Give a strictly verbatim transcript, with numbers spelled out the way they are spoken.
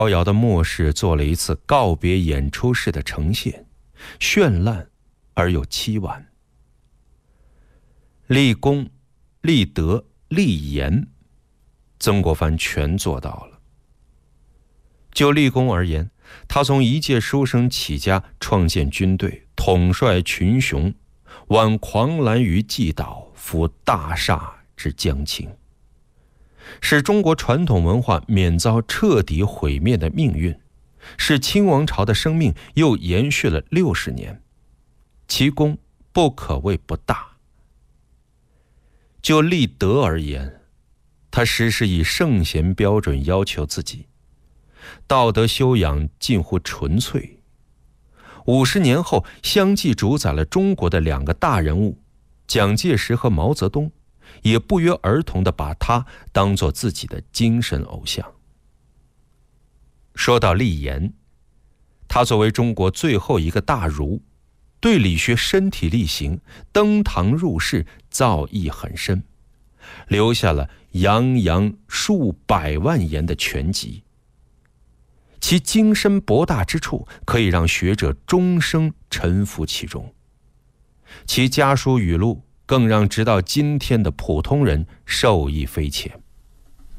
逍遥的末世做了一次告别演出式的呈现，绚烂而又凄婉。立功、立德、立言，曾国藩全做到了。就立功而言，他从一介书生起家，创建军队，统帅群雄，挽狂澜于既倒，扶大厦之将倾，使中国传统文化免遭彻底毁灭的命运，使清王朝的生命又延续了六十年，其功不可谓不大。就立德而言，他时时以圣贤标准要求自己，道德修养近乎纯粹。五十年后，相继主宰了中国的两个大人物，蒋介石和毛泽东，也不约而同地把他当作自己的精神偶像。说到立言，他作为中国最后一个大儒，对理学身体力行，登堂入室，造诣很深，留下了洋洋数百万言的全集。其精深博大之处，可以让学者终生沉浮其中。其家书语录更让直到今天的普通人受益匪浅。